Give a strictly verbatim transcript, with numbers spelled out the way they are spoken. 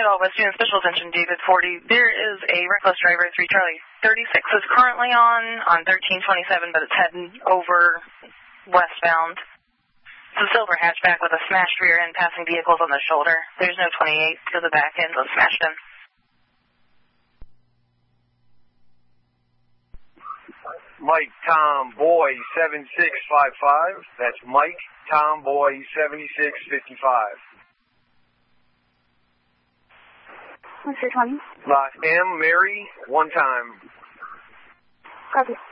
All West Unit, special attention, David forty. There is a reckless driver, three Charlie thirty-six is currently on, on thirteen twenty-seven, but it's heading over westbound. It's a silver hatchback with a smashed rear end passing vehicles on the shoulder. There's no twenty-eight because the back end was smashed in. Mike Tomboy seven six five five. That's Mike Tomboy seventy-six fifty-five. Mister twenty. Lot M, Mary, one time. Copy.